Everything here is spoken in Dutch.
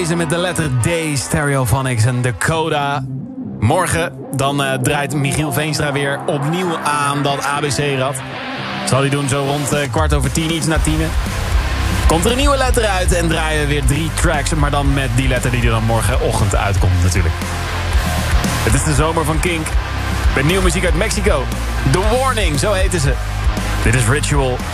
Deze met de letter D, Stereophonics en Dakota. Morgen dan draait Michiel Veenstra weer opnieuw aan dat ABC-rad. Zal hij doen zo rond 9:15, iets na 10. Komt er een nieuwe letter uit en draaien we weer 3 tracks. Maar dan met die letter die er dan morgenochtend uitkomt natuurlijk. Het is de zomer van Kink. Met nieuwe muziek uit Mexico. The Warning, zo heten ze. Dit is Ritual.